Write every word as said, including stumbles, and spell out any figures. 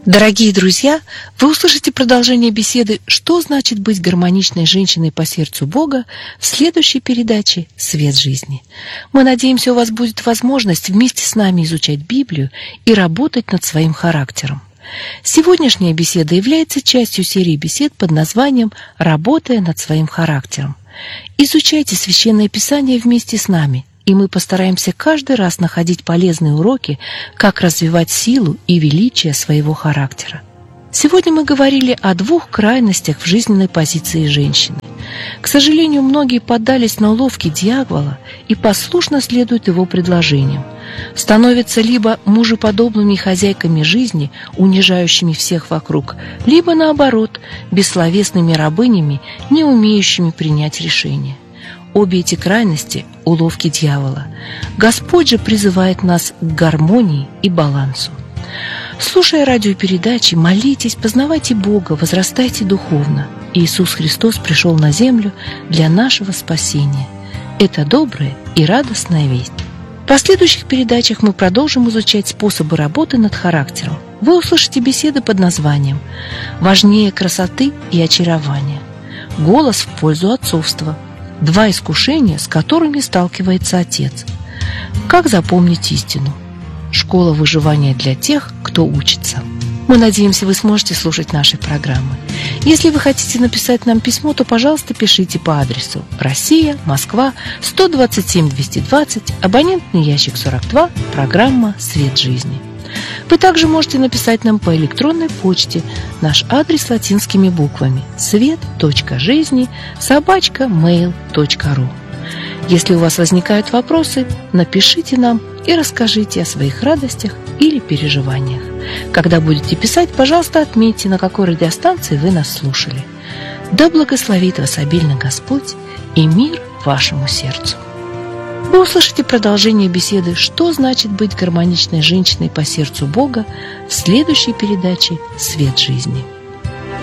Дорогие друзья, вы услышите продолжение беседы «Что значит быть гармоничной женщиной по сердцу Бога» в следующей передаче «Свет жизни». Мы надеемся, у вас будет возможность вместе с нами изучать Библию и работать над своим характером. Сегодняшняя беседа является частью серии бесед под названием «Работая над своим характером». Изучайте Священное Писание вместе с нами, и мы постараемся каждый раз находить полезные уроки, как развивать силу и величие своего характера. Сегодня мы говорили о двух крайностях в жизненной позиции женщины. К сожалению, многие поддались на уловки дьявола и послушно следуют его предложениям. Становятся либо мужеподобными хозяйками жизни, унижающими всех вокруг, либо, наоборот, бессловесными рабынями, не умеющими принять решение. Обе эти крайности – уловки дьявола. Господь же призывает нас к гармонии и балансу. Слушая радиопередачи, молитесь, познавайте Бога, возрастайте духовно. Иисус Христос пришел на землю для нашего спасения. Это добрая и радостная весть. В последующих передачах мы продолжим изучать способы работы над характером. Вы услышите беседы под названием «Важнее красоты и очарования», «Голос в пользу отцовства», «Два искушения, с которыми сталкивается отец», «Как запомнить истину», «Школа выживания для тех, кто учится». Мы надеемся, вы сможете слушать наши программы. Если вы хотите написать нам письмо, то, пожалуйста, пишите по адресу Россия, Москва, сто двадцать семь двести двадцать, абонентный ящик сорок два, программа «Свет жизни». Вы также можете написать нам по электронной почте. Наш адрес латинскими буквами свет точка жизни собака мейл точка ру. Если у вас возникают вопросы, напишите нам и расскажите о своих радостях или переживаниях. Когда будете писать, пожалуйста, отметьте, на какой радиостанции вы нас слушали. Да благословит вас обильно Господь и мир вашему сердцу. Вы услышите продолжение беседы «Что значит быть гармоничной женщиной по сердцу Бога» в следующей передаче «Свет жизни».